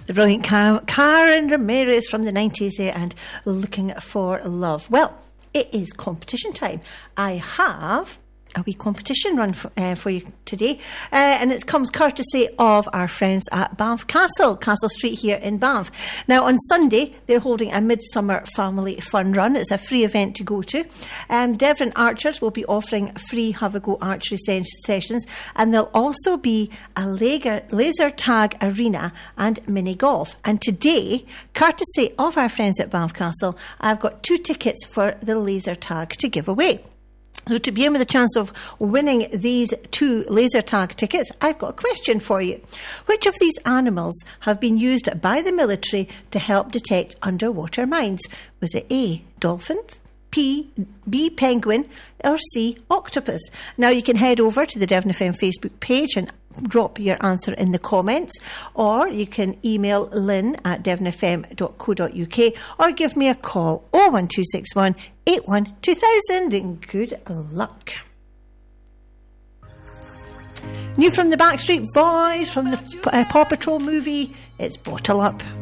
The brilliant Karen Ramirez from the 90s there, and Looking for Love. Well, it is competition time. I have a wee competition run for you today, and it comes courtesy of our friends at Banff Castle Street here in Banff. Now on Sunday they're holding a midsummer family fun run. It's a free event to go to. Devon Archers will be offering free have-a-go archery sessions, and there'll also be a laser tag arena and mini golf. And today, courtesy of our friends at Banff Castle, I've got 2 tickets for the laser tag to give away. So to be in with a chance of winning these 2 laser tag tickets, I've got a question for you. Which of these animals have been used by the military to help detect underwater mines? Was it A, dolphins, B, penguin, or C, octopus? Now you can head over to the Devon FM Facebook page and drop your answer in the comments, or you can email lynn@devonfm.co.uk or give me a call 01261 81 2000, and good luck. New from the Backstreet Boys from the Paw Patrol movie, it's Bottle Up.